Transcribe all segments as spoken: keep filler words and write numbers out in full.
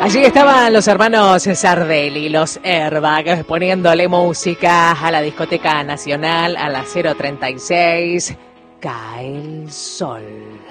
Allí estaban los hermanos Sardelli, los Airbag, poniéndole música a la discoteca nacional a las cero treinta y seis. Cae el sol.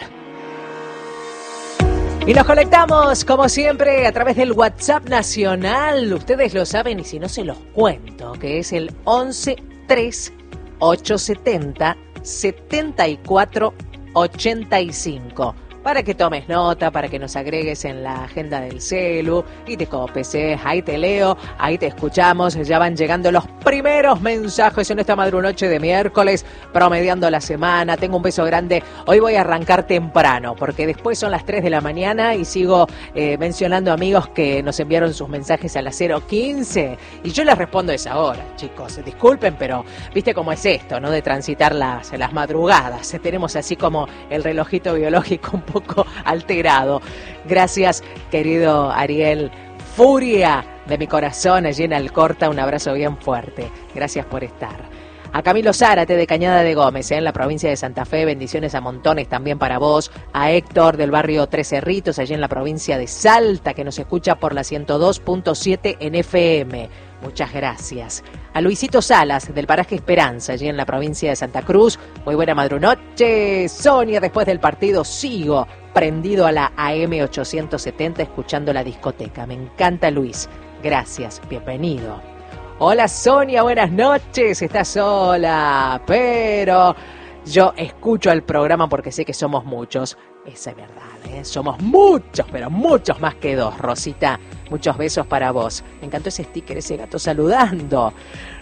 Y nos conectamos, como siempre, a través del WhatsApp nacional. Ustedes lo saben y si no se los cuento, que es el once tres ocho setenta setenta y cuatro ochenta y cinco. Para que tomes nota, para que nos agregues en la agenda del celu y te copes, ¿eh? Ahí te leo, ahí te escuchamos. Ya van llegando los primeros mensajes en esta madrunoche de miércoles, promediando la semana. Tengo un beso grande. Hoy voy a arrancar temprano, porque después son las tres de la mañana y sigo eh, mencionando amigos que nos enviaron sus mensajes a las cero quince. Y yo les respondo a esa hora, chicos. Disculpen, pero viste cómo es esto, ¿no? De transitar las, las madrugadas. Tenemos así como el relojito biológico un poco alterado. Gracias, querido Ariel. Furia de mi corazón allí en Alcorta, un abrazo bien fuerte. Gracias por estar. A Camilo Zárate de Cañada de Gómez, ¿eh? En la provincia de Santa Fe, bendiciones a montones también para vos. A Héctor del barrio Tres Cerritos, allí en la provincia de Salta, que nos escucha por la ciento dos punto siete en F M. Muchas gracias. A Luisito Salas, del paraje Esperanza, allí en la provincia de Santa Cruz. Muy buena madrunoche. Sonia, después del partido sigo prendido a la A M ochocientos setenta escuchando la discoteca. Me encanta, Luis. Gracias, bienvenido. Hola, Sonia, buenas noches. Estás sola, pero yo escucho el programa porque sé que somos muchos. Esa es verdad, ¿eh? Somos muchos, pero muchos más que dos. Rosita, muchos besos para vos. Me encantó ese sticker, ese gato saludando.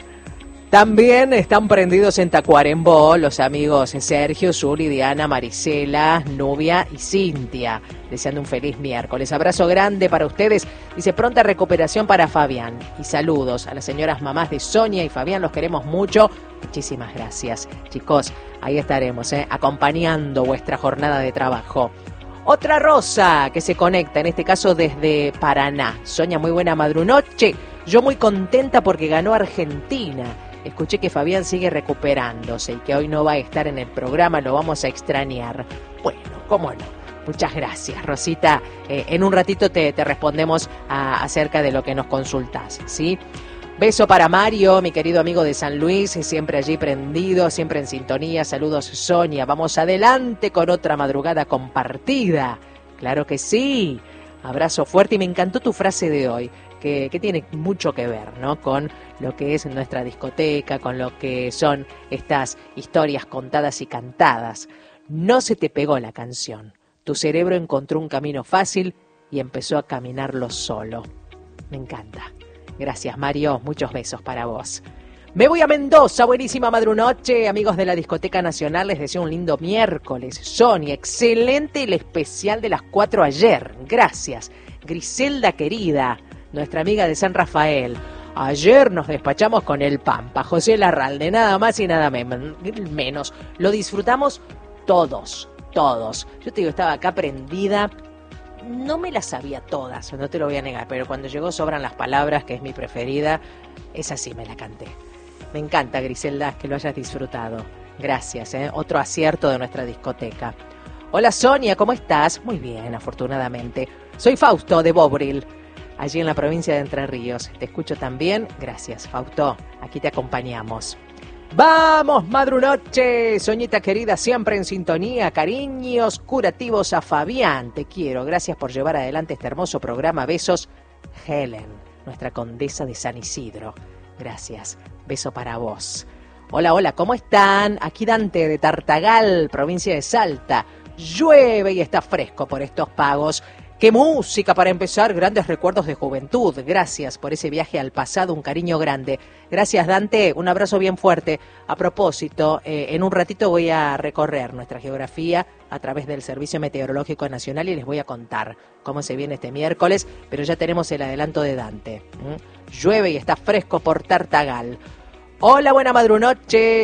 También están prendidos en Tacuarembó los amigos Sergio, Zuli, Diana, Marisela, Nubia y Cintia. Deseando un feliz miércoles. Abrazo grande para ustedes. Dice pronta recuperación para Fabián. Y saludos a las señoras mamás de Sonia y Fabián. Los queremos mucho. Muchísimas gracias. Chicos, ahí estaremos, ¿eh? acompañando vuestra jornada de trabajo. Otra Rosa que se conecta, en este caso desde Paraná. Sonia, muy buena madrunoche. Yo muy contenta porque ganó Argentina. Escuché que Fabián sigue recuperándose y que hoy no va a estar en el programa, lo vamos a extrañar. Bueno, cómo no. Muchas gracias, Rosita. Eh, en un ratito te, te respondemos a, acerca de lo que nos consultás, ¿sí? Beso para Mario, mi querido amigo de San Luis, siempre allí prendido, siempre en sintonía. Saludos, Sonia. Vamos adelante con otra madrugada compartida. Claro que sí. Abrazo fuerte y me encantó tu frase de hoy. Que, que tiene mucho que ver, ¿no? Con lo que es nuestra discoteca, con lo que son estas historias contadas y cantadas. No se te pegó la canción. Tu cerebro encontró un camino fácil y empezó a caminarlo solo. Me encanta. Gracias, Mario. Muchos besos para vos. Me voy a Mendoza. Buenísima madrunoche. Amigos de la Discoteca Nacional, les deseo un lindo miércoles. Sonia, excelente el especial de las cuatro ayer. Gracias. Griselda querida, nuestra amiga de San Rafael. Ayer nos despachamos con el Pampa, José Larralde, nada más y nada menos. Lo disfrutamos todos, todos. Yo te digo, estaba acá prendida. No me las sabía todas, no te lo voy a negar, pero cuando llegó Sobran las Palabras, que es mi preferida, esa sí me la canté. Me encanta, Griselda, que lo hayas disfrutado. Gracias, ¿eh? Otro acierto de nuestra discoteca. Hola, Sonia, ¿cómo estás? Muy bien, afortunadamente. Soy Fausto de Bobril, allí en la provincia de Entre Ríos. Te escucho también. Gracias, Fausto. Aquí te acompañamos. ¡Vamos, madrunoche! Soñita querida, siempre en sintonía. Cariños curativos a Fabián. Te quiero. Gracias por llevar adelante este hermoso programa. Besos, Helen, nuestra condesa de San Isidro. Gracias. Beso para vos. Hola, hola, ¿cómo están? Aquí Dante de Tartagal, provincia de Salta. Llueve y está fresco por estos pagos. ¡Qué música para empezar! Grandes recuerdos de juventud. Gracias por ese viaje al pasado, un cariño grande. Gracias, Dante, un abrazo bien fuerte. A propósito, eh, en un ratito voy a recorrer nuestra geografía a través del Servicio Meteorológico Nacional y les voy a contar cómo se viene este miércoles, pero ya tenemos el adelanto de Dante. ¿Mm? Llueve y está fresco por Tartagal. Hola, buena madrunoche,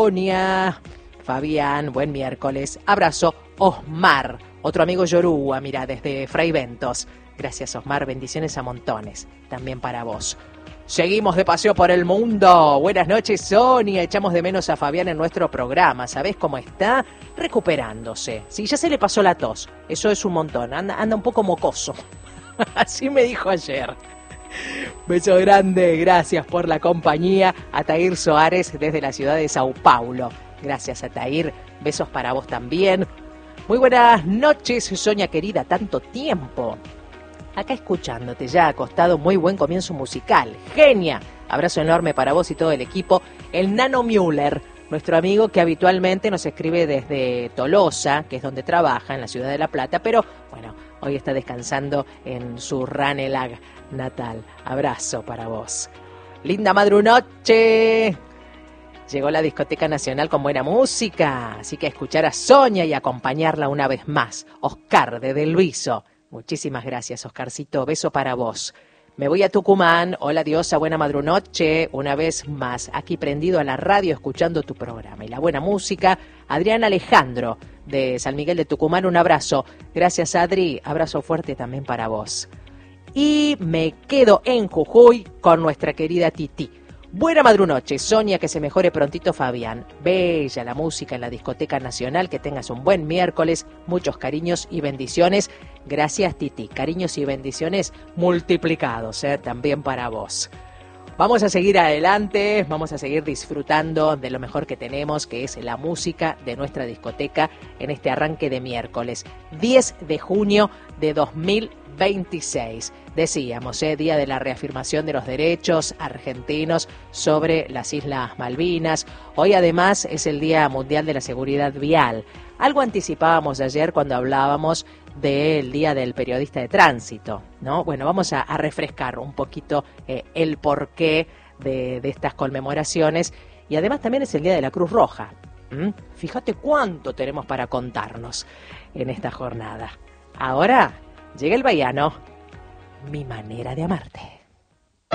Sonia. Fabián, buen miércoles. Abrazo, Osmar. Otro amigo Yoruba, mira, desde Fray Ventos. Gracias, Osmar, bendiciones a montones. También para vos. Seguimos de paseo por el mundo. Buenas noches, Sonia. Echamos de menos a Fabián en nuestro programa. ¿Sabés cómo está? Recuperándose. Sí, ya se le pasó la tos. Eso es un montón. Anda, anda un poco mocoso. Así me dijo ayer. Beso grande, gracias por la compañía. Atair Soares desde la ciudad de Sao Paulo. Gracias, Atair. Besos para vos también. Muy buenas noches, Sonia querida, tanto tiempo. Acá escuchándote, ya acostado, muy buen comienzo musical. Genia. Abrazo enorme para vos y todo el equipo. El Nano Müller, nuestro amigo que habitualmente nos escribe desde Tolosa, que es donde trabaja, en la ciudad de La Plata, pero bueno, hoy está descansando en su Ranelag natal. Abrazo para vos. Linda madrunoche. Llegó la Discoteca Nacional con buena música, así que a escuchar a Sonia y acompañarla una vez más. Oscar de Del Luiso. Muchísimas gracias, Oscarcito. Beso para vos. Me voy a Tucumán. Hola, diosa, buena madrunoche. Una vez más, aquí prendido a la radio escuchando tu programa y la buena música. Adrián Alejandro, de San Miguel de Tucumán, un abrazo. Gracias, Adri. Abrazo fuerte también para vos. Y me quedo en Jujuy con nuestra querida Titi. Buena madrunoche, Sonia, que se mejore prontito Fabián. Bella la música en la Discoteca Nacional, que tengas un buen miércoles, muchos cariños y bendiciones. Gracias, Titi, cariños y bendiciones multiplicados, ¿eh? También para vos. Vamos a seguir adelante, vamos a seguir disfrutando de lo mejor que tenemos, que es la música de nuestra discoteca en este arranque de miércoles, diez de junio de dos mil veintiséis. Decíamos, ¿eh? Día de la reafirmación de los derechos argentinos sobre las Islas Malvinas. Hoy además es el Día Mundial de la Seguridad Vial. Algo anticipábamos ayer cuando hablábamos del Día del Periodista de Tránsito, ¿no? Bueno, vamos a, a refrescar un poquito eh, el porqué de, de estas conmemoraciones. Y además también es el Día de la Cruz Roja. ¿Mm? Fíjate cuánto tenemos para contarnos en esta jornada. Ahora llega el baiano, Mi manera de amarte.